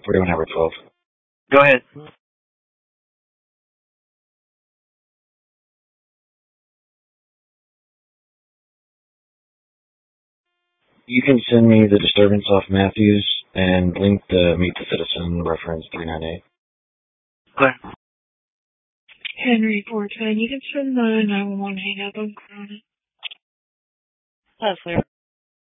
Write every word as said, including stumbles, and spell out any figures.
forty-one hour twelve. Go ahead. You can send me the disturbance off Matthews and link the Meet the Citizen reference three ninety-eight. Go ahead. Henry four ten, you can send the nine one one hang up on Corona. That's clear.